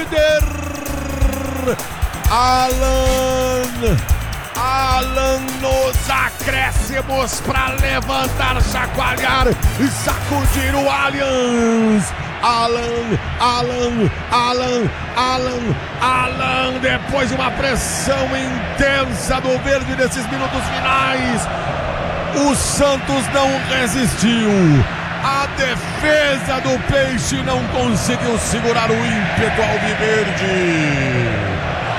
líder. Alan nos acréscimos para levantar, chacoalhar e sacudir o Allianz. Alan, depois de uma pressão intensa do verde nesses minutos finais, o Santos não resistiu. A defesa do Peixe não conseguiu segurar o ímpeto alviverde.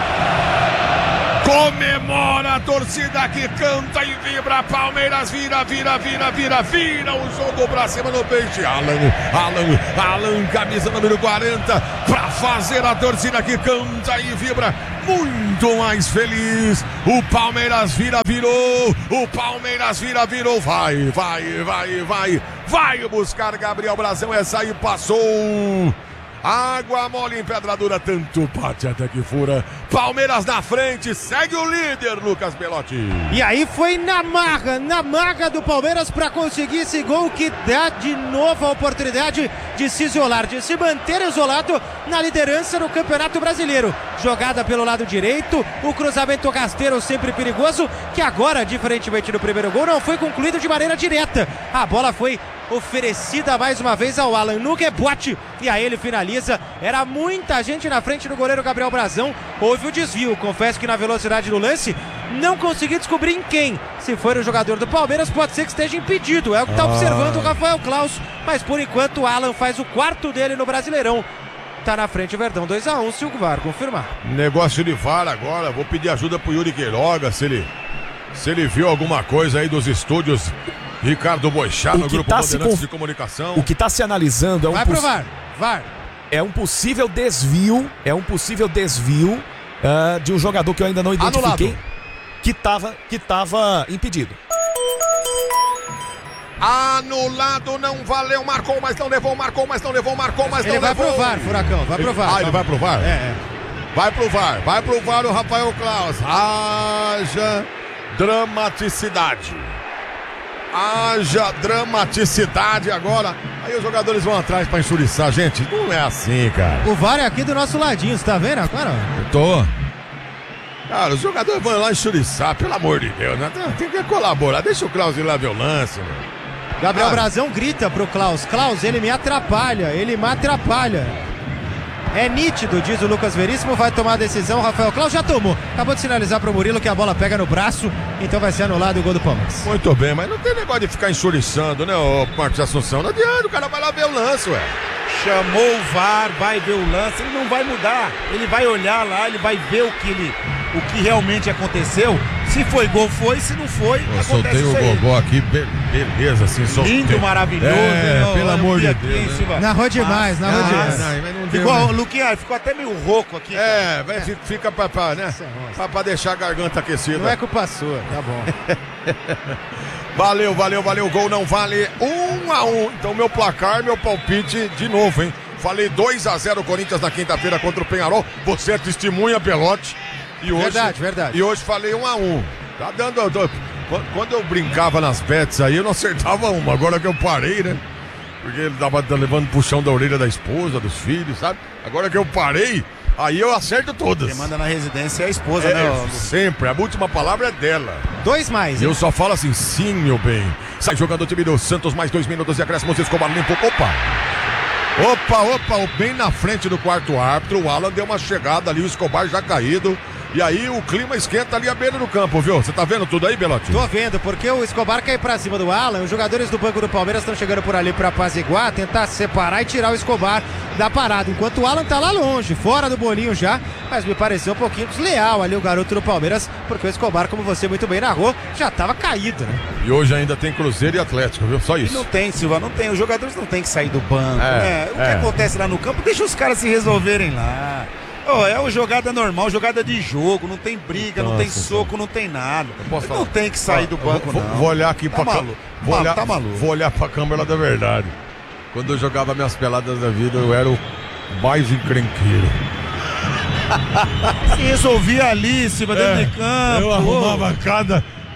Comemora a torcida que canta e vibra. Palmeiras vira o jogo pra cima do Peixe. Alan, camisa número 40, pra fazer a torcida que canta e vibra muito mais feliz. O Palmeiras virou. O Palmeiras virou. Vai buscar Gabriel Brazão. Essa aí passou. Água mole em pedra dura, tanto bate até que fura. Palmeiras na frente, segue o líder, Lucas Belotti. E aí foi na marra do Palmeiras para conseguir esse gol que dá de novo a oportunidade de se isolar, de se manter isolado na liderança no Campeonato Brasileiro. Jogada pelo lado direito, o cruzamento rasteiro sempre perigoso, que agora, diferentemente do primeiro gol, não foi concluído de maneira direta. A bola foi oferecida mais uma vez ao Alan no rebote e aí ele finaliza. Era muita gente na frente do goleiro Gabriel Brazão. Houve o desvio, confesso que na velocidade do lance não consegui descobrir em quem. Se for o jogador do Palmeiras, pode ser que esteja impedido, é o que está observando o Rafael Claus, mas por enquanto o Alan faz o quarto dele no Brasileirão. Tá na frente o Verdão, 2-1, se o VAR confirmar. Negócio de VAR agora, vou pedir ajuda pro Yuri Queiroga, se ele viu alguma coisa aí dos estúdios Ricardo Boixá no Grupo Bandeirantes de Comunicação. O que está se analisando é Vai pro VAR. É um possível desvio. De um jogador que eu ainda não identifiquei. Anulado. Que tava impedido. Anulado, não valeu, marcou, mas não levou. Ele vai pro VAR, Furacão, vai pro VAR. Ele vai pro VAR? É. Vai pro VAR o Rafael Claus. Haja dramaticidade agora. Aí os jogadores vão atrás pra enxuriçar. Gente, não é assim, cara. O VAR é aqui do nosso ladinho, você tá vendo agora? Eu tô. Cara, os jogadores vão lá enxuriçar, pelo amor de Deus, né? Tem que colaborar. Deixa o Claus ir lá ver o lance, meu. Gabriel Brazão grita pro Claus: Claus, ele me atrapalha. É nítido, diz o Lucas Veríssimo, vai tomar a decisão. Rafael Claus já tomou, acabou de sinalizar pro Murilo que a bola pega no braço, então vai ser anulado o gol do Palmeiras. Muito bem, mas não tem negócio de ficar enxuriçando, né, ô Marcos Assunção? Não adianta, o cara vai lá ver o lance, ué. Chamou o VAR, vai ver o lance, ele não vai mudar, ele vai olhar lá, ele vai ver o que realmente aconteceu. Se foi gol, foi, se não foi, eu soltei o gogó aqui, beleza, assim, soltei. Lindo, maravilhoso. Pelo amor de Deus, né? Narrou demais. Ficou, Luquinha, ficou até meio rouco aqui. Fica pra deixar a garganta aquecida. Não é culpa sua, tá bom. Valeu, gol não vale, 1-1. Então meu placar, meu palpite de novo, hein? Falei 2-0 Corinthians na quinta-feira contra o Penharol. Você é testemunha, Belotti. E hoje, verdade. E hoje falei 1-1. Tá dando. Quando eu brincava nas bets aí, eu não acertava uma. Agora que eu parei, né? Porque ele tava levando puxão da orelha da esposa, dos filhos, sabe? Agora que eu parei, aí eu acerto todas. Quem manda na residência é a esposa, né? Sempre. A última palavra é dela. 2 mais. Eu só falo assim, sim, meu bem. Sai jogando o time do Santos, mais 2 minutos e acréscimos. Escobar limpo. Opa, bem na frente do quarto árbitro. O Alan deu uma chegada ali, o Escobar já caído. E aí o clima esquenta ali à beira do campo, viu? Você tá vendo tudo aí, Belotti? Tô vendo, porque o Escobar cai pra cima do Alan. Os jogadores do banco do Palmeiras estão chegando por ali pra apaziguar, tentar separar e tirar o Escobar da parada. Enquanto o Alan tá lá longe, fora do bolinho já. Mas me pareceu um pouquinho desleal ali o garoto do Palmeiras, porque o Escobar, como você muito bem narrou, já tava caído, né? E hoje ainda tem Cruzeiro e Atlético, viu? Só isso. E não tem, Silva, não tem. Os jogadores não tem que sair do banco, né? O que acontece lá no campo, deixa os caras se resolverem lá. É uma jogada normal, jogada de jogo, não tem briga, não tem soco, não tem nada. Não tem que sair do banco, não. Vou olhar aqui pra maluco. Tá maluco. Vou olhar pra câmera da verdade. Quando eu jogava minhas peladas da vida, eu era o mais encrenqueiro. Se resolvia ali, em cima dentro de campo. Eu arrumava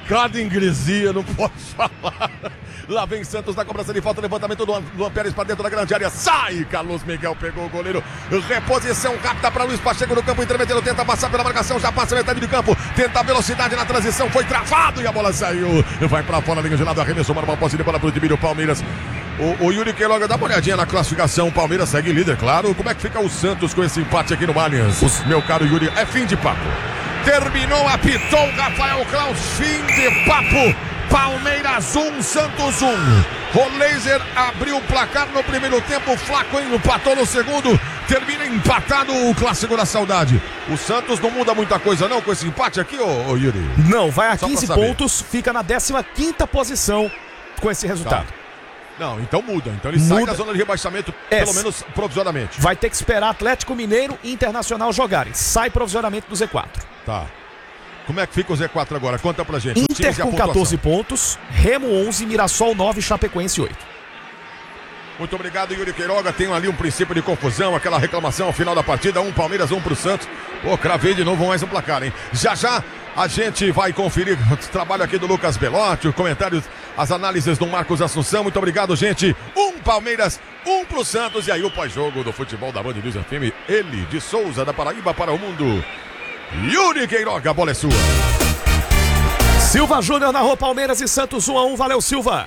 cada ingresia, não posso falar. Lá vem Santos na cobrança de falta, levantamento do Luan Pérez para dentro da grande área, sai, Carlos Miguel pegou o goleiro, reposição rápida para Luiz Pacheco no campo intermediário, tenta passar pela marcação, já passa a metade de campo, tenta a velocidade na transição, foi travado e a bola saiu, vai para fora, linha de lado, arremessou para uma posse de bola para o time do Palmeiras. O Yuri Queiroga, dá uma olhadinha na classificação, o Palmeiras segue líder, claro. Como é que fica o Santos com esse empate aqui no Allianz? Meu caro Yuri, é fim de papo. Terminou, apitou Rafael Claus, fim de papo. Palmeiras 1, Santos 1. Roleiser abriu o placar no primeiro tempo, Flaco empatou no segundo. Termina empatado o clássico da saudade. O Santos não muda muita coisa não com esse empate aqui, ô Yuri? Não, vai a 15 pontos, fica na 15ª posição com esse resultado. Tá. Não, então muda. Então ele sai da zona de rebaixamento, pelo menos provisoriamente. Vai ter que esperar Atlético Mineiro e Internacional jogarem. Sai provisoriamente do Z4. Tá. Como é que fica o Z4 agora? Conta pra gente. Inter com 14 pontos, Remo 11, Mirassol 9, Chapecoense 8. Muito obrigado, Yuri Queiroga. Tem ali um princípio de confusão, aquela reclamação ao final da partida. 1 Palmeiras, 1 pro Santos. Pô, cravei de novo mais um placar, hein? Já já a gente vai conferir o trabalho aqui do Lucas Belotti, os comentários, as análises do Marcos Assunção. Muito obrigado, gente. 1 Palmeiras, 1 pro Santos. E aí o pós-jogo do futebol da Band News FM. Ele, de Souza, da Paraíba para o mundo. Yuri Queiroga, a bola é sua. Silva Júnior narrou Palmeiras e Santos 1-1. Valeu, Silva.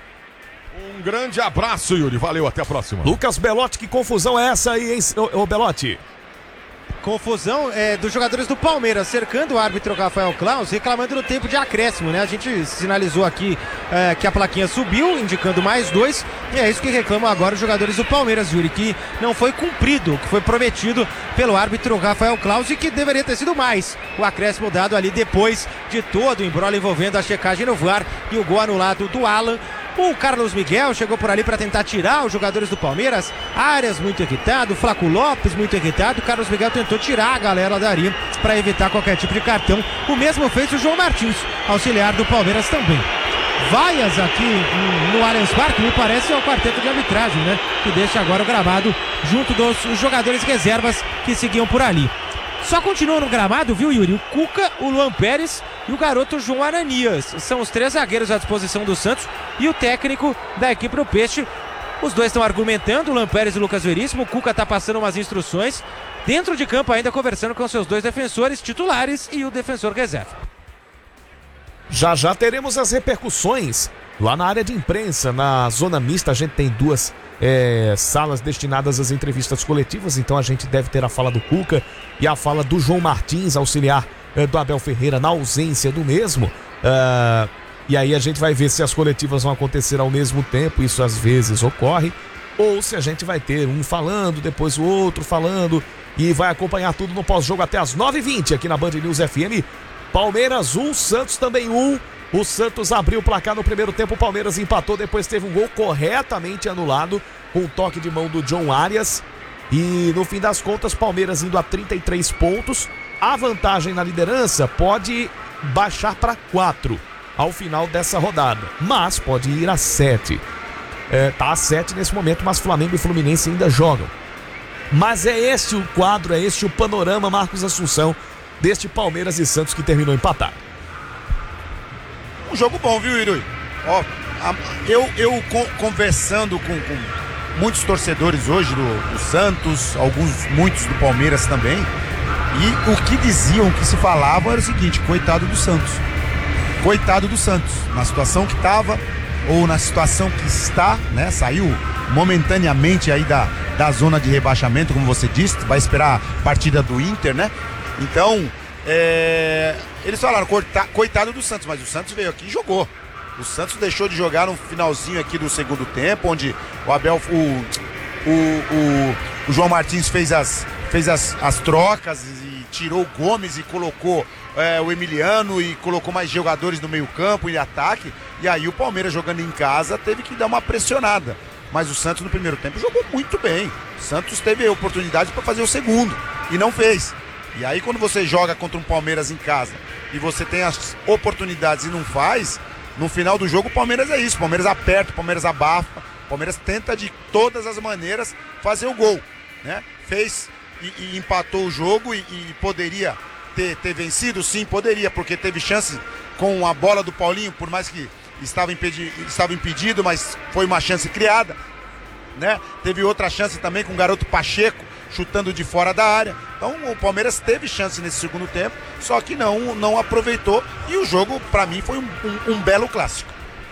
Um grande abraço, Yuri. Valeu, até a próxima. Lucas Belotti, que confusão é essa aí, hein, ô Belotti? Confusão dos jogadores do Palmeiras, cercando o árbitro Rafael Claus, reclamando do tempo de acréscimo, né? A gente sinalizou aqui que a plaquinha subiu, indicando mais 2, e é isso que reclamam agora os jogadores do Palmeiras, Yuri, que não foi cumprido, que foi prometido pelo árbitro Rafael Claus e que deveria ter sido mais. O acréscimo dado ali depois de todo o imbróglio envolvendo a checagem no VAR e o gol anulado do Alan. O Carlos Miguel chegou por ali para tentar tirar os jogadores do Palmeiras. Arias muito irritado, Flaco Lopes muito irritado. O Carlos Miguel tentou tirar a galera dali para evitar qualquer tipo de cartão. O mesmo fez o João Martins, auxiliar do Palmeiras também. Vaias aqui no Allianz Parque, me parece, é o quarteto de arbitragem, né? Que deixa agora o gramado junto dos jogadores reservas que seguiam por ali. Só continua no gramado, viu, Yuri? O Cuca, o Luan Pérez e o garoto João Aranias. São os 3 zagueiros à disposição do Santos e o técnico da equipe do Peixe. Os dois estão argumentando, o Luan Pérez e o Lucas Veríssimo. O Cuca está passando umas instruções. Dentro de campo ainda conversando com seus 2 defensores titulares e o defensor reserva. Já já teremos as repercussões lá na área de imprensa. Na zona mista a gente tem 2 salas destinadas às entrevistas coletivas, então a gente deve ter a fala do Cuca e a fala do João Martins, auxiliar do Abel Ferreira, na ausência do mesmo. E aí a gente vai ver se as coletivas vão acontecer ao mesmo tempo, isso às vezes ocorre, ou se a gente vai ter um falando, depois o outro falando, e vai acompanhar tudo no pós-jogo até as 9h20 aqui na Band News FM. Palmeiras 1, Santos também 1. O Santos abriu o placar no primeiro tempo, o Palmeiras empatou, depois teve um gol corretamente anulado, com um toque de mão do John Arias. E no fim das contas, Palmeiras indo a 33 pontos. A vantagem na liderança pode baixar para 4 ao final dessa rodada, mas pode ir a 7. Tá a 7 nesse momento, mas Flamengo e Fluminense ainda jogam. Mas é este o quadro, é este o panorama, Marcos Assunção, deste Palmeiras e Santos que terminou empatado. Um jogo bom, viu, Yuri? Ó, eu conversando com muitos torcedores hoje do Santos, muitos do Palmeiras também, e o que diziam, o que se falava era o seguinte: coitado do Santos. Coitado do Santos, na situação que estava ou na situação que está, né? Saiu momentaneamente aí da zona de rebaixamento, como você disse, vai esperar a partida do Inter, né? Então, eles falaram, coitado do Santos, mas o Santos veio aqui e jogou. O Santos deixou de jogar no finalzinho aqui do segundo tempo, onde o Abel, o João Martins fez as trocas e tirou o Gomes e colocou o Emiliano e colocou mais jogadores no meio campo e ataque. E aí o Palmeiras, jogando em casa, teve que dar uma pressionada. Mas o Santos no primeiro tempo jogou muito bem. O Santos teve a oportunidade para fazer o segundo e não fez. E aí quando você joga contra um Palmeiras em casa e você tem as oportunidades e não faz, no final do jogo o Palmeiras é isso. O Palmeiras aperta, o Palmeiras abafa, o Palmeiras tenta de todas as maneiras fazer o gol, né? Fez e empatou o jogo e poderia ter vencido? Sim, poderia, porque teve chances com a bola do Paulinho, por mais que estava impedido, mas foi uma chance criada, né? Teve outra chance também com o garoto Pacheco, chutando de fora da área. Então o Palmeiras teve chance nesse segundo tempo, só que não aproveitou, e o jogo, para mim, foi um belo clássico.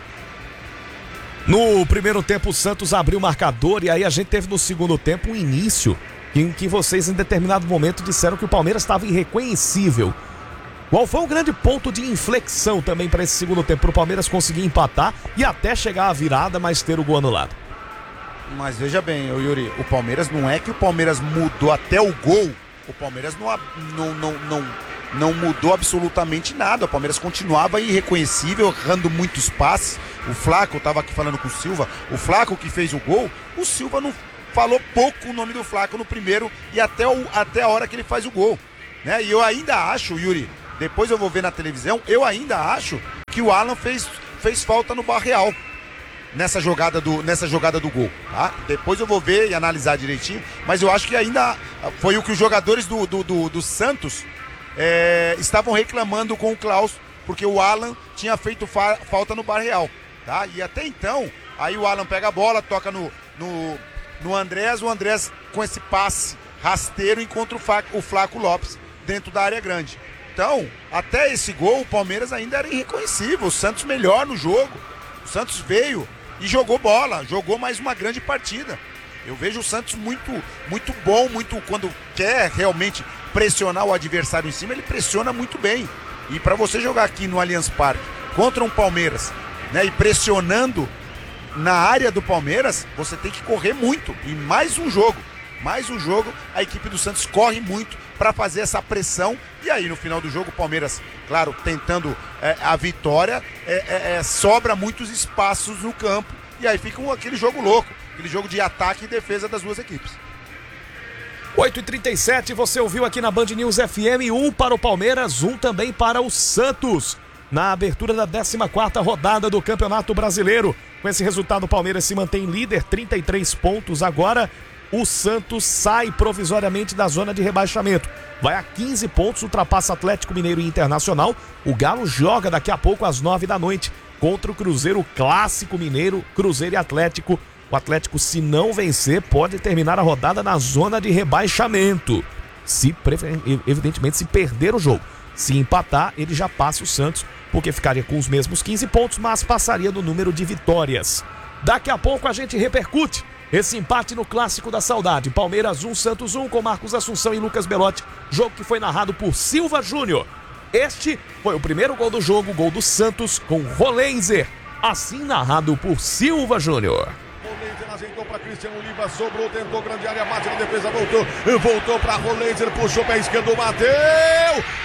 No primeiro tempo o Santos abriu o marcador, e aí a gente teve no segundo tempo um início em que vocês em determinado momento disseram que o Palmeiras estava irreconhecível. Qual foi o grande ponto de inflexão também para esse segundo tempo, para o Palmeiras conseguir empatar e até chegar à virada, mas ter o gol anulado? Mas veja bem, Yuri, o Palmeiras, não é que o Palmeiras mudou até o gol, o Palmeiras não mudou absolutamente nada. O Palmeiras continuava irreconhecível, errando muitos passes. O Flaco, eu estava aqui falando com o Silva, o Flaco que fez o gol, o Silva não falou pouco o nome do Flaco no primeiro e até a hora que ele faz o gol, né? E eu ainda acho, Yuri, depois eu vou ver na televisão, eu ainda acho que o Alan fez falta no Barreal nessa jogada do gol, tá? Depois eu vou ver e analisar direitinho, mas eu acho que ainda foi o que os jogadores do Santos estavam reclamando com o Klaus, porque o Alan tinha feito falta no Barreal, tá? E até então, aí o Alan pega a bola, toca no Andrés, o Andrés com esse passe rasteiro encontra o Flaco Lopes dentro da área grande. Então, até esse gol, o Palmeiras ainda era irreconhecível, o Santos melhor no jogo, o Santos veio e jogou bola, jogou mais uma grande partida. Eu vejo o Santos muito bom, quando quer realmente pressionar o adversário em cima, ele pressiona muito bem. E para você jogar aqui no Allianz Parque contra um Palmeiras, né, e pressionando na área do Palmeiras, você tem que correr muito. E mais um jogo, a equipe do Santos corre muito para fazer essa pressão. E aí no final do jogo o Palmeiras, claro, tentando a vitória, sobra muitos espaços no campo. E aí fica aquele jogo louco, aquele jogo de ataque e defesa das duas equipes. 8h37, você ouviu aqui na Band News FM, 1 para o Palmeiras, 1 também para o Santos, na abertura da 14ª rodada do Campeonato Brasileiro. Com esse resultado, o Palmeiras se mantém líder, 33 pontos. Agora, o Santos sai provisoriamente da zona de rebaixamento. Vai a 15 pontos, ultrapassa Atlético Mineiro e Internacional. O Galo joga daqui a pouco às 9 da noite contra o Cruzeiro, Clássico Mineiro, Cruzeiro e Atlético. O Atlético, se não vencer, pode terminar a rodada na zona de rebaixamento. Evidentemente, se perder o jogo. Se empatar, ele já passa o Santos, porque ficaria com os mesmos 15 pontos, mas passaria no número de vitórias. Daqui a pouco a gente repercute esse empate no Clássico da Saudade. Palmeiras 1, Santos 1, com Marcos Assunção e Lucas Belotti. Jogo que foi narrado por Silva Júnior. Este foi o primeiro gol do jogo, gol do Santos, com Rolenzer. Assim narrado por Silva Júnior. Rolenzer ajeitou para Cristiano Oliva, sobrou, tentou grande área, bate na defesa, voltou para Rolenzer, puxou pé esquerdo, bateu!